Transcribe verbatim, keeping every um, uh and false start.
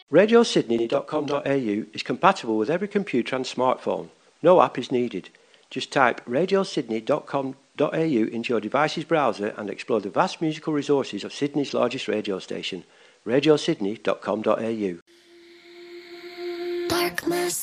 radio sydney dot com dot a u is compatible with every computer and smartphone. No app is needed. Just type radio sydney dot com dot a u into your device's browser and explore the vast musical resources of Sydney's largest radio station, radio sydney dot com dot a u.